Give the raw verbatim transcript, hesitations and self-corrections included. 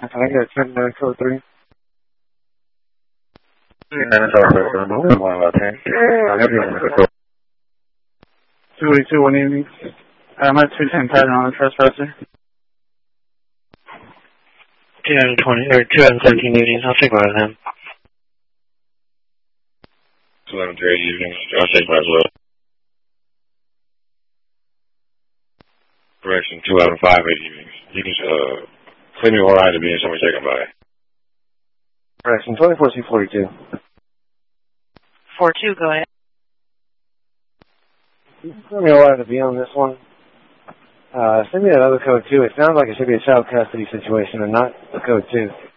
Can I get ten nine code three? two eighty-two, one evening. I'm at two ten pattern on the trespasser. two twenty, or two seventeen evening, I'll take one of them. two eleven three evening, I'll take one as well. Correction, two eleven five eight evening. You can, uh, clear me or I to be in someone taken by. Correction, twenty-four C forty-two. four two, go ahead. Clear me or I to be on this one. Uh, send me that other code two. It sounds like it should be a child custody situation and not a code two.